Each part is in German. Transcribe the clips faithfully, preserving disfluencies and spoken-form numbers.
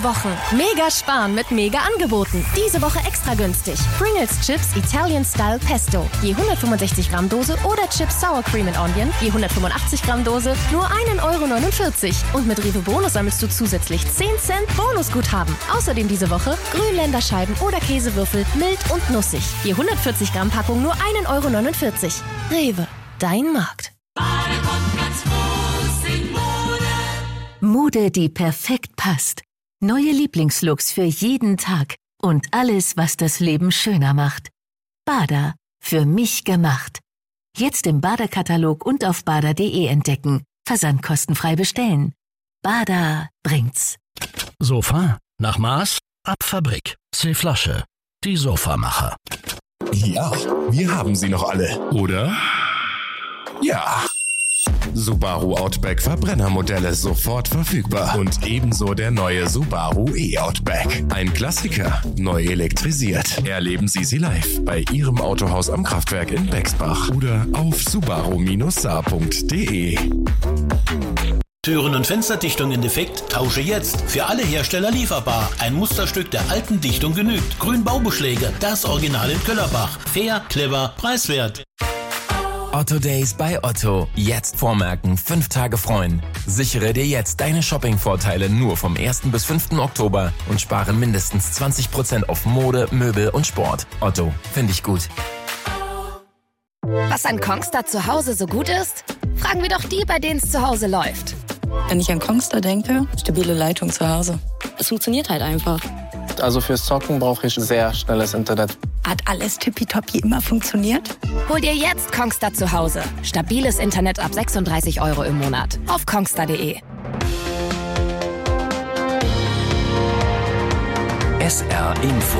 Wochen. Mega sparen mit mega Angeboten. Diese Woche extra günstig. Pringles Chips Italian Style Pesto. Je hundertfünfundsechzig Gramm Dose oder Chips Sour Cream and Onion. Je hundertfünfundachtzig Gramm Dose. Nur ein Euro neunundvierzig. Und mit Rewe Bonus sammelst du zusätzlich zehn Cent Bonusguthaben. Außerdem diese Woche Grünländerscheiben oder Käsewürfel mild und nussig. Je hundertvierzig Gramm Packung nur ein Euro neunundvierzig. Rewe, dein Markt. Mode, die perfekt passt. Neue Lieblingslooks für jeden Tag. Und alles, was das Leben schöner macht. Bada, für mich gemacht. Jetzt im Bada-Katalog und auf bada punkt de entdecken. Versandkostenfrei bestellen. Bada bringt's. Sofa, nach Maß, ab Fabrik. C-Flasche, die Sofamacher. Ja, wir haben sie noch alle. Oder? Ja. Subaru Outback Verbrennermodelle sofort verfügbar. Und ebenso der neue Subaru E-Outback. Ein Klassiker, neu elektrisiert. Erleben Sie sie live bei Ihrem Autohaus am Kraftwerk in Bexbach oder auf subaru Bindestrich saar punkt de. Türen- und Fensterdichtung in Defekt? Tausche jetzt. Für alle Hersteller lieferbar. Ein Musterstück der alten Dichtung genügt. Grün Baubeschläge, das Original in Köllerbach. Fair, clever, preiswert. Otto Days bei Otto. Jetzt vormerken, fünf Tage freuen. Sichere dir jetzt deine Shopping-Vorteile nur vom ersten bis fünften Oktober und spare mindestens zwanzig Prozent auf Mode, Möbel und Sport. Otto, finde ich gut. Was an Kongstar zu Hause so gut ist? Fragen wir doch die, bei denen es zu Hause läuft. Wenn ich an Kongstar denke, stabile Leitung zu Hause. Es funktioniert halt einfach. Also fürs Zocken brauche ich sehr schnelles Internet. Hat alles tippitoppi immer funktioniert? Hol dir jetzt Kongstar zu Hause. Stabiles Internet ab sechsunddreißig Euro im Monat. Auf kongstar punkt de. S R Info.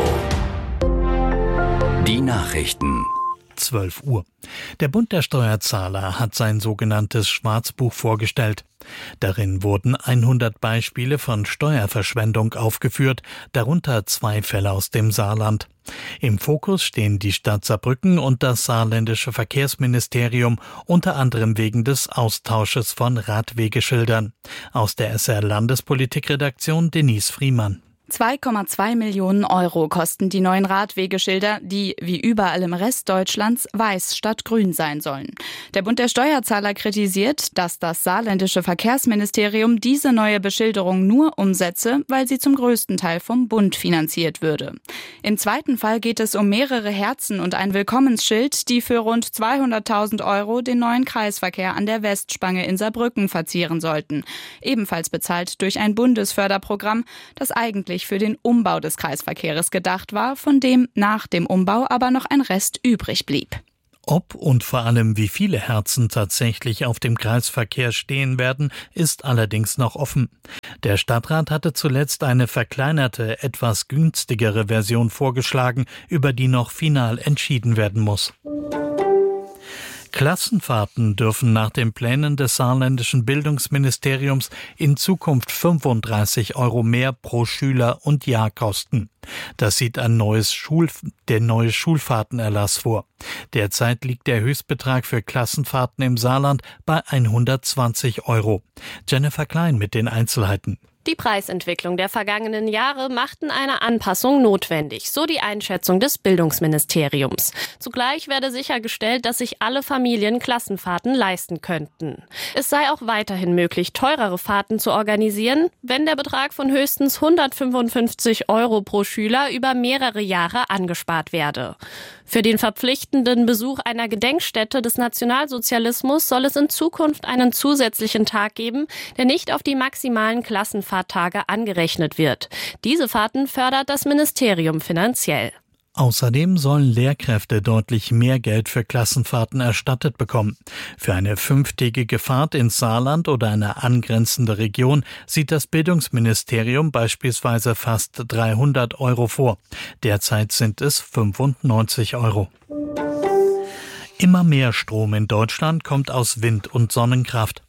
Die Nachrichten. zwölf Uhr. Der Bund der Steuerzahler hat sein sogenanntes Schwarzbuch vorgestellt. Darin wurden hundert Beispiele von Steuerverschwendung aufgeführt, darunter zwei Fälle aus dem Saarland. Im Fokus stehen die Stadt Saarbrücken und das saarländische Verkehrsministerium, unter anderem wegen des Austausches von Radwegeschildern. Aus der S R-Landespolitik-Redaktion Denise Friemann. zwei Komma zwei Millionen Euro kosten die neuen Radwegeschilder, die, wie überall im Rest Deutschlands, weiß statt grün sein sollen. Der Bund der Steuerzahler kritisiert, dass das saarländische Verkehrsministerium diese neue Beschilderung nur umsetze, weil sie zum größten Teil vom Bund finanziert würde. Im zweiten Fall geht es um mehrere Herzen und ein Willkommensschild, die für rund zweihunderttausend Euro den neuen Kreisverkehr an der Westspange in Saarbrücken verzieren sollten. Ebenfalls bezahlt durch ein Bundesförderprogramm, das eigentlich für den Umbau des Kreisverkehrs gedacht war, von dem nach dem Umbau aber noch ein Rest übrig blieb. Ob und vor allem wie viele Herzen tatsächlich auf dem Kreisverkehr stehen werden, ist allerdings noch offen. Der Stadtrat hatte zuletzt eine verkleinerte, etwas günstigere Version vorgeschlagen, über die noch final entschieden werden muss. Klassenfahrten dürfen nach den Plänen des saarländischen Bildungsministeriums in Zukunft fünfunddreißig Euro mehr pro Schüler und Jahr kosten. Das sieht ein neues Schul- der neue Schulfahrtenerlass vor. Derzeit liegt der Höchstbetrag für Klassenfahrten im Saarland bei hundertzwanzig Euro. Jennifer Klein mit den Einzelheiten. Die Preisentwicklung der vergangenen Jahre machten eine Anpassung notwendig, so die Einschätzung des Bildungsministeriums. Zugleich werde sichergestellt, dass sich alle Familien Klassenfahrten leisten könnten. Es sei auch weiterhin möglich, teurere Fahrten zu organisieren, wenn der Betrag von höchstens hundertfünfundfünfzig Euro pro Schüler über mehrere Jahre angespart werde. Für den verpflichtenden Besuch einer Gedenkstätte des Nationalsozialismus soll es in Zukunft einen zusätzlichen Tag geben, der nicht auf die maximalen Klassenfahrttage angerechnet wird. Diese Fahrten fördert das Ministerium finanziell. Außerdem sollen Lehrkräfte deutlich mehr Geld für Klassenfahrten erstattet bekommen. Für eine fünftägige Fahrt ins Saarland oder eine angrenzende Region sieht das Bildungsministerium beispielsweise fast dreihundert Euro vor. Derzeit sind es fünfundneunzig Euro. Immer mehr Strom in Deutschland kommt aus Wind- und Sonnenkraft.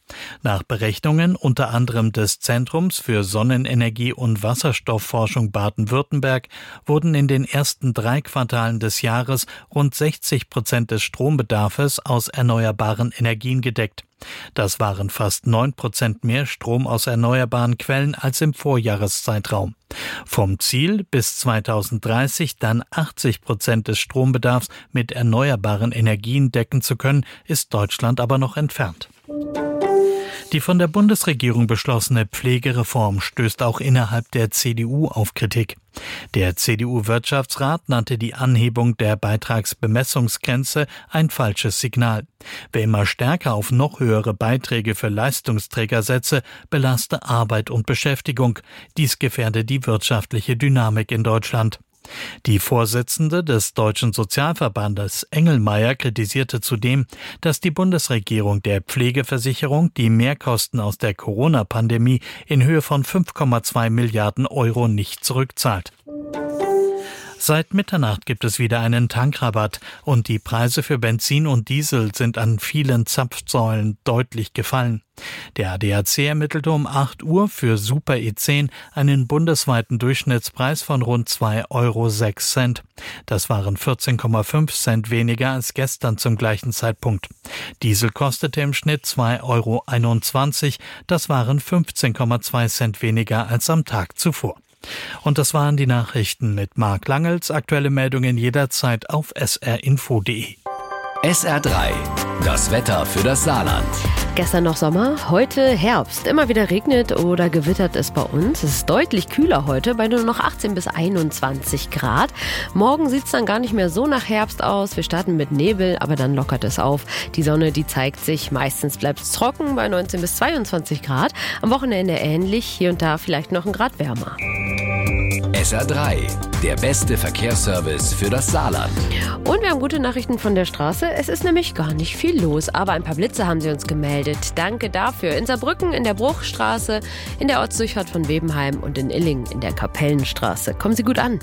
Nach Berechnungen unter anderem des Zentrums für Sonnenenergie und Wasserstoffforschung Baden-Württemberg wurden in den ersten drei Quartalen des Jahres rund sechzig Prozent des Strombedarfs aus erneuerbaren Energien gedeckt. Das waren fast neun Prozent mehr Strom aus erneuerbaren Quellen als im Vorjahreszeitraum. Vom Ziel, bis zweitausenddreißig dann achtzig Prozent des Strombedarfs mit erneuerbaren Energien decken zu können, ist Deutschland aber noch entfernt. Die von der Bundesregierung beschlossene Pflegereform stößt auch innerhalb der C D U auf Kritik. Der C D U-Wirtschaftsrat nannte die Anhebung der Beitragsbemessungsgrenze ein falsches Signal. Wer immer stärker auf noch höhere Beiträge für Leistungsträger setze, belaste Arbeit und Beschäftigung. Dies gefährde die wirtschaftliche Dynamik in Deutschland. Die Vorsitzende des Deutschen Sozialverbandes Engelmeier kritisierte zudem, dass die Bundesregierung der Pflegeversicherung die Mehrkosten aus der Corona-Pandemie in Höhe von fünf Komma zwei Milliarden Euro nicht zurückzahlt. Seit Mitternacht gibt es wieder einen Tankrabatt und die Preise für Benzin und Diesel sind an vielen Zapfsäulen deutlich gefallen. Der A D A C ermittelte um acht Uhr für Super E zehn einen bundesweiten Durchschnittspreis von rund zwei Euro sechs Cent. Das waren vierzehn Komma fünf Cent weniger als gestern zum gleichen Zeitpunkt. Diesel kostete im Schnitt zwei Euro einundzwanzig, das waren fünfzehn Komma zwei Cent weniger als am Tag zuvor. Und das waren die Nachrichten mit Marc Langels. Aktuelle Meldungen jederzeit auf s r info punkt d e. S R drei, das Wetter für das Saarland. Gestern noch Sommer, heute Herbst. Immer wieder regnet oder gewittert es bei uns. Es ist deutlich kühler heute, bei nur noch achtzehn bis einundzwanzig Grad. Morgen sieht es dann gar nicht mehr so nach Herbst aus. Wir starten mit Nebel, aber dann lockert es auf. Die Sonne, die zeigt sich. Meistens bleibt es trocken bei neunzehn bis zweiundzwanzig Grad. Am Wochenende ähnlich, hier und da vielleicht noch ein Grad wärmer. S R drei, der beste Verkehrsservice für das Saarland. Und wir haben gute Nachrichten von der Straße. Es ist nämlich gar nicht viel los, aber ein paar Blitze haben sie uns gemeldet. Danke dafür. In Saarbrücken in der Bruchstraße, in der Ortsdurchfahrt von Webenheim und in Illingen in der Kapellenstraße. Kommen Sie gut an.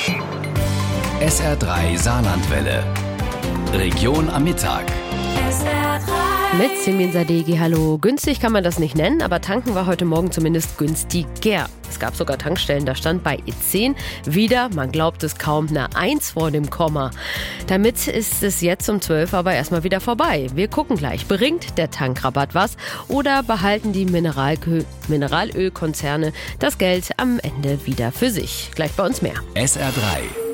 S R drei Saarlandwelle. Region am Mittag. S R drei. Mit Simin Sadeghi, hallo. Günstig kann man das nicht nennen, aber tanken war heute Morgen zumindest günstiger. Es gab sogar Tankstellen, da stand bei E zehn wieder, man glaubt es kaum, eine eins vor dem Komma. Damit ist es jetzt um zwölf aber erstmal wieder vorbei. Wir gucken gleich, bringt der Tankrabatt was oder behalten die Mineralkö- Mineralölkonzerne das Geld am Ende wieder für sich? Gleich bei uns mehr. S R drei.